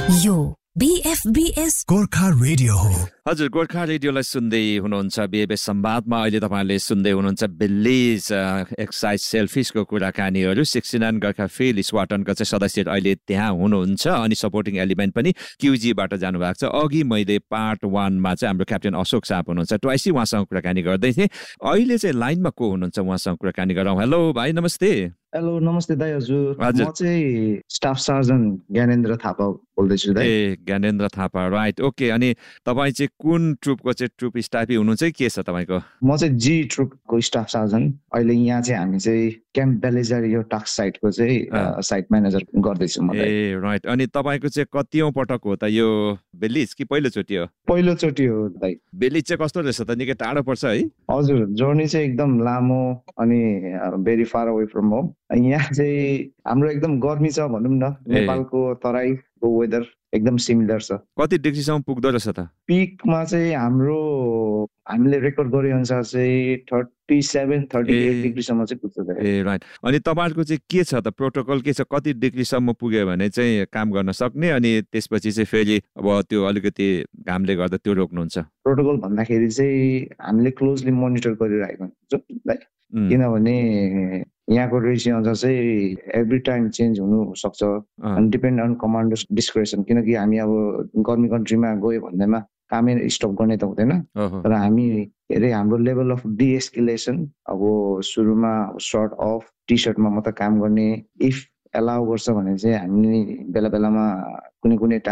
यो BFBS Gorkha radio हो। हजुर, गोर्खा रेडियोलाई सुन्दै हुनुहुन्छ। BFBS संवादमा अहिले तपाईँले सुन्दै हुनुहुन्छ बेलिज एक्साइज सेल्फिसको कुराकानीहरू। 69 गोर्खा फिल स्वाटनको चाहिँ सदस्य अहिले त्यहाँ हुनुहुन्छ अनि सपोर्टिङ एलिमेन्ट पनि क्युजीबाट जानुभएको छ। अघि मैले पार्ट 1 मा चाहिँ हाम्रो क्याप्टेन अशोक साहब हुनुहुन्छ, ट्वाइसी उहाँसँग कुराकानी गर्दै थिएँ। अहिले चाहिँ लाइनमा को हुनुहुन्छ उहाँसँग कुराकानी गरौँ। हेलो भाइ, नमस्ते। हेलो, नमस्ते दाइ। हजुर, हजुर। म चाहिँ स्टाफ सर्जन ज्ञानेन्द्र थापा बोल्दैछु दाइ। ए, ज्ञानेन्द्र थापा, राइट, ओके। अनि तपाईँ चाहिँ कुन ट्रुपको चाहिँ ट्रुप स्टाफै हुनुहुन्छ, के छ तपाईँको? म चाहिँ जी ट्रुपको स्टाफ सर्जन। अहिले यहाँ चाहिँ हामी चाहिँ क्याम्प बेलेजर यो टास्क साइटको चाहिँ साइट म्यानेजर गर्दैछु म। ए, राइट। अनि तपाईँको चाहिँ कतिौं पटक हो त यो बेलिज, कि पहिलोचोटि हो? पहिलोचोटि हो दाइ। बेलिज चाहिँ कस्तो रहेछ त? निकै टाढो पर्छ है? हजुर, जर्नी चाहिँ एकदम लामो अनि very far away from home. यहाँ चाहिँ हाम्रो एकदम गर्मी छ भनौँ न। नेपालको तराईको वेदर एकदम सिमिलर छ। कति डिग्रीसम्म पुग्दो रहेछ त? पिकमा चाहिँ हामीले रेकर्ड गरे अनुसार चाहिँ 37-38 डिग्रीसम्म चाहिँ पुग्छ। ए, राइट। अनि तपाईँहरूको चाहिँ के छ त प्रोटोकल, के छ? कति डिग्रीसम्म पुग्यो भने चाहिँ काम गर्न सक्ने, अनि त्यसपछि चाहिँ फेरि अब त्यो अलिकति घामले गर्दा त्यो रोक्नुहुन्छ? प्रोटोकल भन्दाखेरि चाहिँ हामीले क्लोजली मोनिटर गरिरहेको हुन्छौँ, किनभने यहाँको रेसियो अनुसार चाहिँ एभ्री टाइम चेन्ज हुनु सक्छ अनि डिपेन्ड अन कमान्डर्स डिस्क्रेसन। किनकि हामी अब गर्मी कन्ट्रीमा गयो भन्दैमा कामै स्टप गर्ने त हुँदैन। तर हामी के अरे हाम्रो लेभल अफ डिएस्केलेसन अब सुरुमा सर्ट अफ टी सर्टमा मात्र काम गर्ने, इफ एलाउ गर्छ भने चाहिँ हामी बेला बेलामा कुनै